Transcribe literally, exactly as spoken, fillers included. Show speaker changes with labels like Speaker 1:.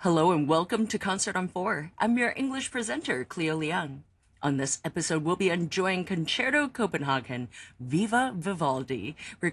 Speaker 1: Hello and welcome to Concert on Four. I'm your English presenter, Cleo Liang. On this episode, we'll be enjoying Concerto Copenhagen, Viva Vivaldi,